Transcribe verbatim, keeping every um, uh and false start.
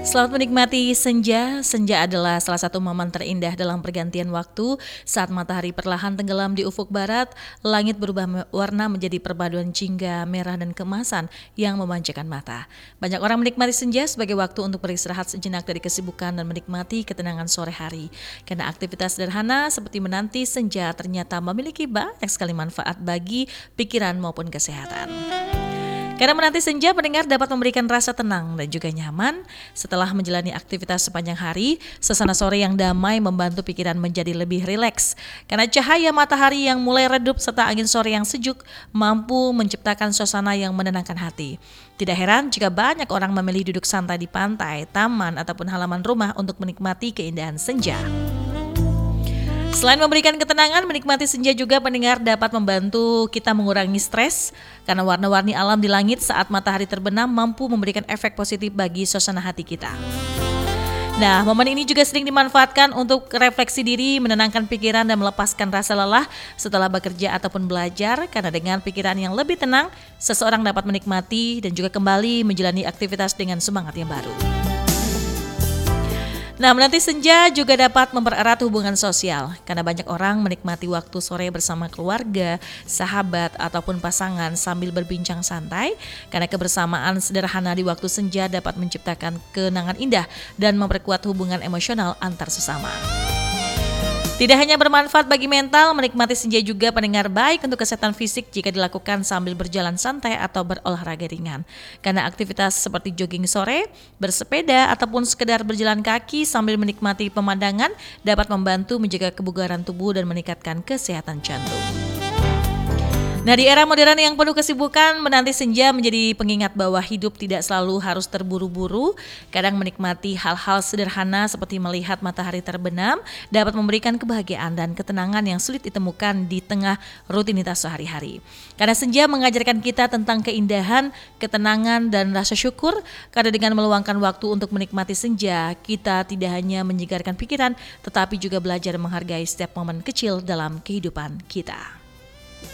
Selamat menikmati senja. Senja adalah salah satu momen terindah dalam pergantian waktu. Saat matahari perlahan tenggelam di ufuk barat, langit berubah me- warna menjadi perpaduan jingga, merah dan keemasan yang memanjakan mata. Banyak orang menikmati senja sebagai waktu untuk beristirahat sejenak dari kesibukan dan menikmati ketenangan sore hari. Karena aktivitas sederhana seperti menanti senja ternyata memiliki banyak sekali manfaat bagi pikiran maupun kesehatan. Karena menanti senja, pendengar dapat memberikan rasa tenang dan juga nyaman setelah menjalani aktivitas sepanjang hari. Suasana sore yang damai membantu pikiran menjadi lebih rileks. Karena cahaya matahari yang mulai redup serta angin sore yang sejuk mampu menciptakan suasana yang menenangkan hati. Tidak heran jika banyak orang memilih duduk santai di pantai, taman, ataupun halaman rumah untuk menikmati keindahan senja. Selain memberikan ketenangan, menikmati senja juga pendengar dapat membantu kita mengurangi stres karena warna-warni alam di langit saat matahari terbenam mampu memberikan efek positif bagi suasana hati kita. Nah, momen ini juga sering dimanfaatkan untuk refleksi diri, menenangkan pikiran dan melepaskan rasa lelah setelah bekerja ataupun belajar, karena dengan pikiran yang lebih tenang, seseorang dapat menikmati dan juga kembali menjalani aktivitas dengan semangat yang baru. Nah, menanti senja juga dapat mempererat hubungan sosial karena banyak orang menikmati waktu sore bersama keluarga, sahabat, ataupun pasangan sambil berbincang santai karena kebersamaan sederhana di waktu senja dapat menciptakan kenangan indah dan memperkuat hubungan emosional antar sesama. Tidak hanya bermanfaat bagi mental, menikmati senja juga pendengar baik untuk kesehatan fisik jika dilakukan sambil berjalan santai atau berolahraga ringan. Karena aktivitas seperti jogging sore, bersepeda, ataupun sekedar berjalan kaki sambil menikmati pemandangan dapat membantu menjaga kebugaran tubuh dan meningkatkan kesehatan jantung. Nah, di era modern yang penuh kesibukan, menanti senja menjadi pengingat bahwa hidup tidak selalu harus terburu-buru. Kadang menikmati hal-hal sederhana seperti melihat matahari terbenam dapat memberikan kebahagiaan dan ketenangan yang sulit ditemukan di tengah rutinitas sehari-hari. Karena senja mengajarkan kita tentang keindahan, ketenangan, dan rasa syukur. Karena dengan meluangkan waktu untuk menikmati senja, kita tidak hanya menyegarkan pikiran, tetapi juga belajar menghargai setiap momen kecil dalam kehidupan kita.